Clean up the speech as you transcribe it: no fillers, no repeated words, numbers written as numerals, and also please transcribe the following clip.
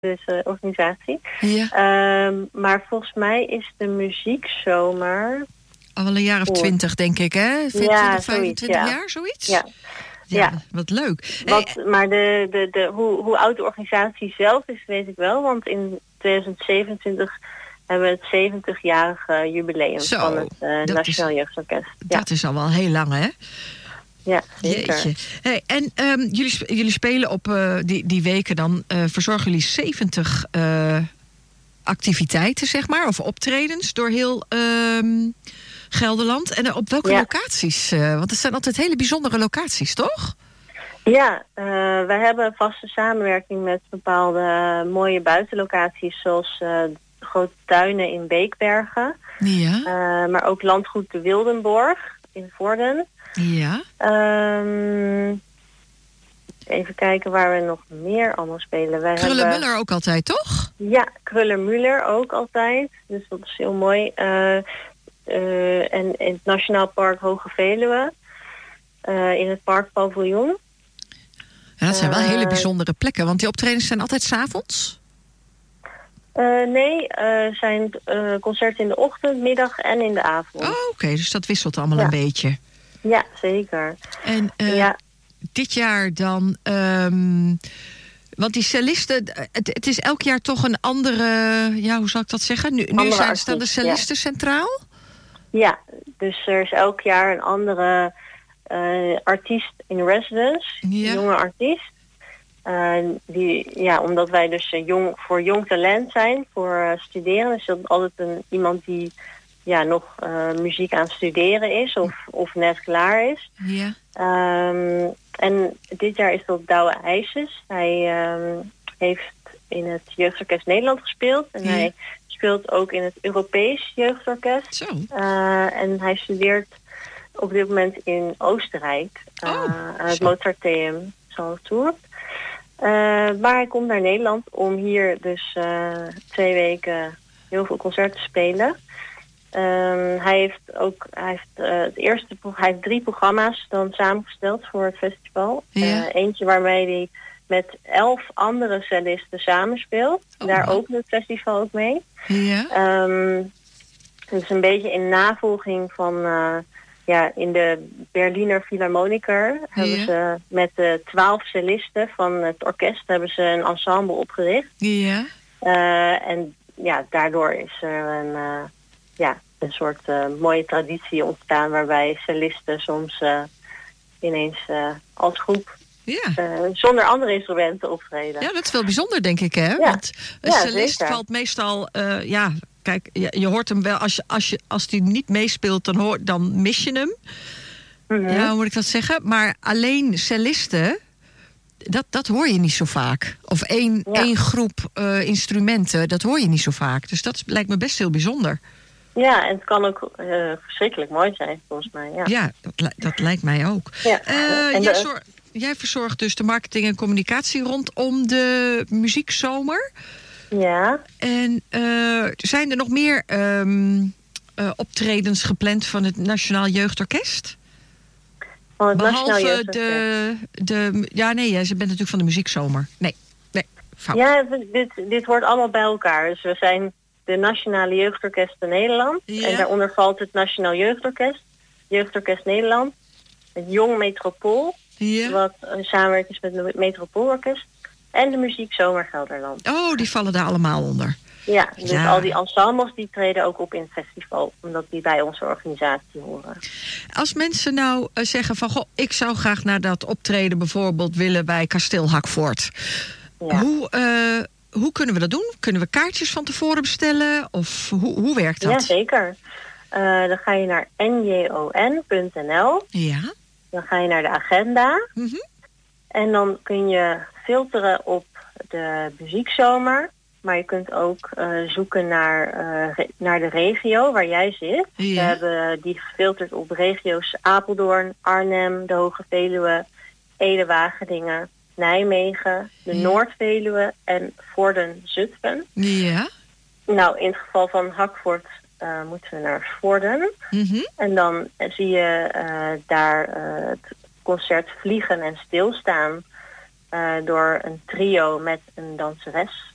dus organisatie. Ja. Maar volgens mij is de muziekzomer... Al wel een jaar of 20, denk ik, hè? 20, 25 jaar, zoiets? Ja, wat leuk. Maar hoe oud de organisatie zelf is, weet ik wel. Want in 2027 hebben we het 70-jarige jubileum van het Nationaal Jeugdorkest. Dat is al wel heel lang, hè? Ja, zeker. Hey, en jullie spelen op die weken dan... verzorgen jullie 70 activiteiten, zeg maar, of optredens door heel... Gelderland. En op welke locaties? Want het zijn altijd hele bijzondere locaties, toch? Ja, wij hebben een vaste samenwerking met bepaalde mooie buitenlocaties, zoals Grote Tuinen in Beekbergen. Ja. Maar ook Landgoed de Wildenborg in Vorden. Ja. Even kijken waar we nog meer allemaal spelen. Krullenmuller ook altijd, toch? Ja, Krullenmuller ook altijd. Dus dat is heel mooi. En in het Nationaal Park Hoge Veluwe. In het Parkpaviljoen. Ja, dat zijn wel hele bijzondere plekken. Want die optredens zijn altijd 's avonds? Nee, zijn concerten in de ochtend, middag en in de avond. Oh, oké. Dus dat wisselt allemaal een beetje. Ja, zeker. En dit jaar dan... want die cellisten, het is elk jaar toch een andere... Ja, hoe zal ik dat zeggen? Nu staan de cellisten centraal? Ja, dus er is elk jaar een andere artiest in residence. Een jonge artiest. Omdat wij dus voor jong talent zijn, voor studeren. Dus dat is altijd iemand die nog muziek aan het studeren is of net klaar is. Ja. En dit jaar is dat Douwe IJsses. Hij heeft in het Jeugdorkest Nederland gespeeld. En hij speelt ook in het Europees Jeugdorkest. Zo. En hij studeert op dit moment in Oostenrijk. Aan het Mozarteum Salzburg. Maar hij komt naar Nederland om hier dus 2 weken heel veel concerten te spelen. Hij heeft 3 programma's dan samengesteld voor het festival. Eentje waarmee hij met 11 andere cellisten samenspeelt. Daar opent het festival ook mee. Ja. Dus een beetje in navolging van... in de Berliner Philharmoniker hebben ze met de 12 cellisten van het orkest hebben ze een ensemble opgericht. Ja. En daardoor is er een soort mooie traditie ontstaan waarbij cellisten soms ineens als groep zonder andere instrumenten optreden. Ja, dat is wel bijzonder, denk ik, hè? Ja. Want een cellist valt meestal... Kijk, je hoort hem wel, als hij niet meespeelt, dan mis je hem. Mm-hmm. Ja, hoe moet ik dat zeggen? Maar alleen cellisten, dat hoor je niet zo vaak. Of één groep instrumenten, dat hoor je niet zo vaak. Dus dat lijkt me best heel bijzonder. Ja, en het kan ook verschrikkelijk mooi zijn, volgens mij. Ja, dat lijkt mij ook. Ja. Jij verzorgt dus de marketing en communicatie rondom de muziekzomer. Ja. En zijn er nog meer optredens gepland van het Nationaal Jeugdorkest? Van het Nationaal Jeugdorkest? Ze bent natuurlijk van de muziekzomer. Nee, fout. Ja, dit hoort allemaal bij elkaar. Dus we zijn de Nationale Jeugdorkesten Nederland. Ja. En daaronder valt het Nationaal Jeugdorkest. Jeugdorkest Nederland. Het Jong Metropool. Ja. Wat een samenwerking is met het Metropoolorkest. En de muziekzomer Gelderland. Oh, die vallen daar allemaal onder. Ja, dus al die ensembles die treden ook op in het festival. Omdat die bij onze organisatie horen. Als mensen nou zeggen van... Goh, ik zou graag naar dat optreden bijvoorbeeld willen bij Kasteel Hackfort. Ja. Hoe kunnen we dat doen? Kunnen we kaartjes van tevoren bestellen? Of hoe werkt dat? Ja, zeker. Dan ga je naar njon.nl. Ja. Dan ga je naar de agenda. Mm-hmm. En dan kun je filteren op de muziekzomer. Maar je kunt ook zoeken naar de regio waar jij zit. Ja. We hebben die gefilterd op regio's Apeldoorn, Arnhem, de Hoge Veluwe, Ede, Wageningen, Nijmegen, de Noord-Veluwe en Vorden-Zutphen. Ja. Nou, in het geval van Hackfort moeten we naar Vorden. Mm-hmm. En dan zie je daar het concert Vliegen en Stilstaan door een trio met een danseres